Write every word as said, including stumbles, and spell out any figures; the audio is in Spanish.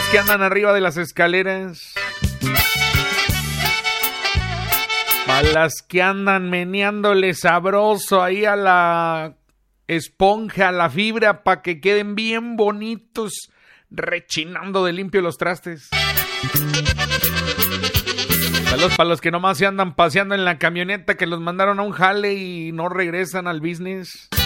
que andan arriba de las escaleras. Para las que andan meneándole sabroso ahí a la esponja, a la fibra, para que queden bien bonitos, rechinando de limpio los trastes. Saludos para los que nomás se andan paseando en la camioneta, que los mandaron a un jale y no regresan al business.